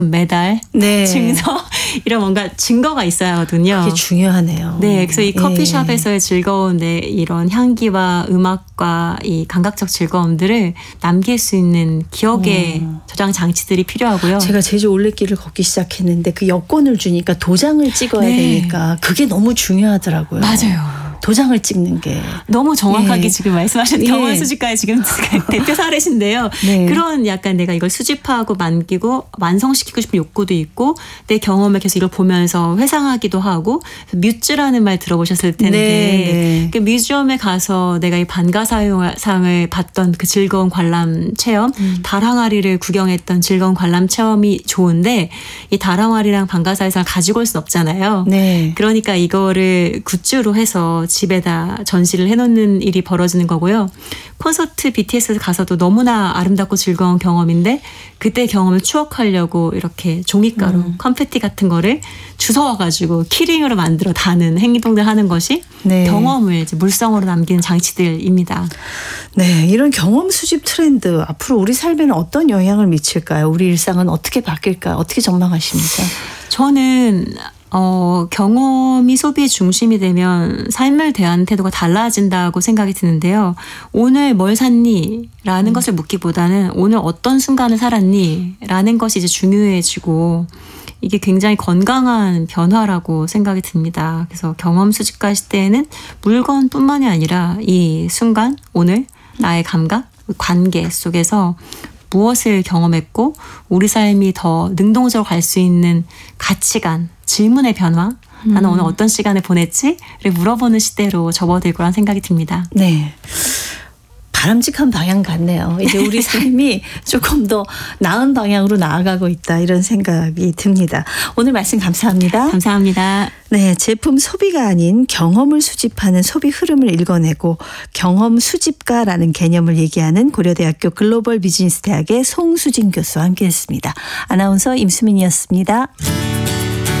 메달, 네. 증서 이런 뭔가 증거가 있어야 하거든요. 그게 중요하네요. 네, 그래서 이 커피숍에서의 예. 즐거운 이런 향기와 음악과 이 감각적 즐거움들을 남길 수 있는 기억의 저장 장치들이 필요하고요. 제가 제주 올레길을 걷기 시작했는데 그 여권을 주니까 도장을 찍어야 네. 되니까 그게 너무 중요하더라고요. 맞아요. 도장을 찍는 게. 너무 정확하게 예. 지금 말씀하신 예. 경원 수집가의 지금 대표 사례신데요. 네. 그런 약간 내가 이걸 수집하고 만기고 완성시키고 싶은 욕구도 있고 내 경험을 계속 이걸 보면서 회상하기도 하고 뮤즈라는 말 들어보셨을 텐데 네. 그 뮤지엄에 가서 내가 이 반가상을 받던 그 즐거운 관람 체험 달항아리를 구경했던 즐거운 관람 체험이 좋은데 이 달항아리랑 반가사의상을 가지고 올 수는 없잖아요. 네. 그러니까 이거를 굿즈로 해서 집에다 전시를 해놓는 일이 벌어지는 거고요. 콘서트 BTS 가서도 너무나 아름답고 즐거운 경험인데 그때 경험을 추억하려고 이렇게 종이가루, 컴패티 같은 거를 주워와가지고 키링으로 만들어 다는 행동들 하는 것이 네. 경험을 이제 물성으로 남기는 장치들입니다. 네, 이런 경험 수집 트렌드 앞으로 우리 삶에는 어떤 영향을 미칠까요? 우리 일상은 어떻게 바뀔까요? 어떻게 전망하십니까? 저는 경험이 소비의 중심이 되면 삶을 대하는 태도가 달라진다고 생각이 드는데요. 오늘 뭘 샀니? 라는 것을 묻기보다는 오늘 어떤 순간을 살았니? 라는 것이 이제 중요해지고 이게 굉장히 건강한 변화라고 생각이 듭니다. 그래서 경험 수집가 시대에는 물건뿐만이 아니라 이 순간, 오늘 나의 감각, 관계 속에서 무엇을 경험했고 우리 삶이 더 능동적으로 갈 수 있는 가치관, 질문의 변화, 나는 오늘 어떤 시간을 보냈지를 물어보는 시대로 접어들 거란 생각이 듭니다. 네. 바람직한 방향 같네요. 이제 우리 삶이 조금 더 나은 방향으로 나아가고 있다 이런 생각이 듭니다. 오늘 말씀 감사합니다. 감사합니다. 네, 제품 소비가 아닌 경험을 수집하는 소비 흐름을 읽어내고 경험 수집가라는 개념을 얘기하는 고려대학교 글로벌 비즈니스 대학의 송수진 교수와 함께했습니다. 아나운서 임수민이었습니다.